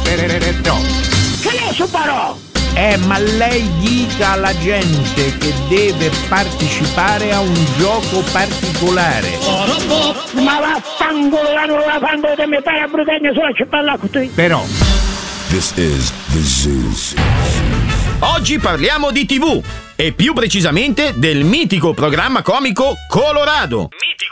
Che ne so però? Ma lei dica alla gente che deve partecipare a un gioco particolare. Ma vaffanculo, non la fanno di me fare a brutagna sulla città con te. Però This is the Zoo. Oggi parliamo di TV e più precisamente del mitico programma comico Colorado.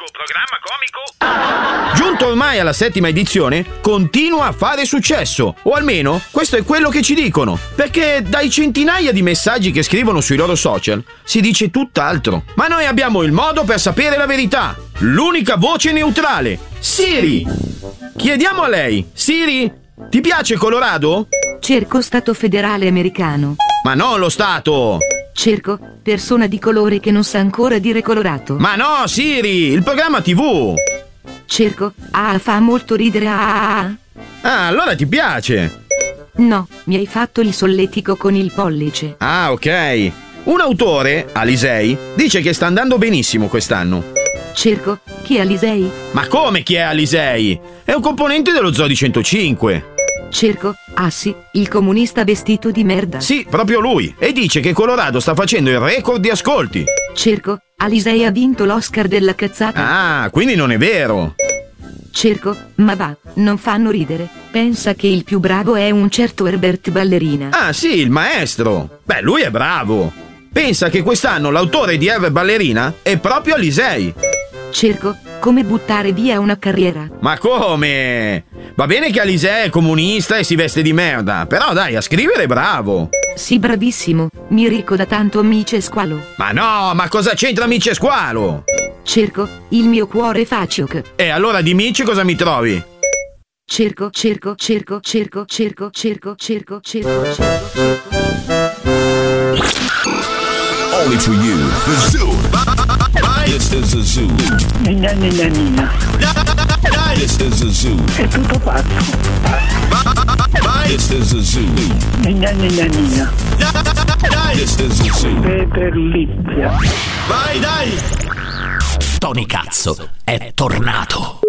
Giunto ormai alla 7ª edizione, continua a fare successo, o almeno questo è quello che ci dicono, perché dai centinaia di messaggi che scrivono sui loro social si dice tutt'altro. Ma noi abbiamo il modo per sapere la verità, l'unica voce neutrale, Siri. Chiediamo a lei, Siri, ti piace Colorado? Cerco Stato federale americano. Ma non lo Stato! Cerco persona di colore che non sa ancora dire colorato. Ma no, Siri, il programma TV! Cerco fa molto ridere Ah, allora ti piace! No, mi hai fatto il solletico con il pollice. Ah, ok. Un autore, Alisei, dice che sta andando benissimo quest'anno. Cerco chi è Alisei? Ma come chi è Alisei? È un componente dello Zoo di 105. Cerco sì, il comunista vestito di merda. Sì, proprio lui. E dice che Colorado sta facendo il record di ascolti. Cerco Alisei ha vinto l'Oscar della cazzata. Ah, quindi non è vero. Cerco, ma va, non fanno ridere. Pensa che il più bravo è un certo Herbert Ballerina. Ah, sì, il maestro. Beh, lui è bravo. Pensa che quest'anno l'autore di Herbert Ballerina è proprio Alisei. Cerco come buttare via una carriera. Ma come? Va bene che Alisei è comunista e si veste di merda, però dai, a scrivere è bravo. Sì, bravissimo, mi ricorda tanto Mice Squalo. Ma no, ma cosa c'entra Mice Squalo? Cerco il mio cuore Facioc. E allora di Mice cosa mi trovi? Cerco. Only for you, the Zoo. This is the Zoo. Nina. This is the Zoo. È tutto pazzo. This is the Zoo. Nina. This is the Zoo. Peterlizia. Vai, dai! Tony Cazzo è tornato.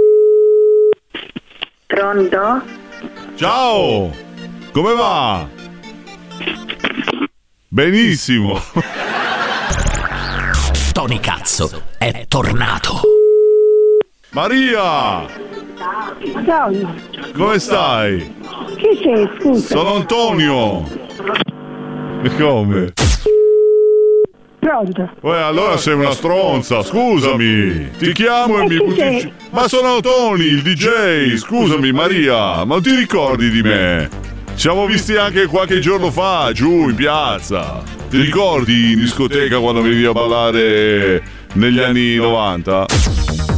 Pronto? Ciao! Come va? Benissimo! Tony Cazzo è tornato. Maria! Ciao. Come stai? Chi sei, scusa? Sono Antonio! E come? Pronto? Allora sei una stronza, scusami! Ti chiamo e mi chi sei? butti... Ma sono Tony, il DJ! Scusami Maria, ma non ti ricordi di me? Ci siamo visti anche qualche giorno fa, giù in piazza. Ti ricordi in discoteca quando venivi a ballare negli anni 90?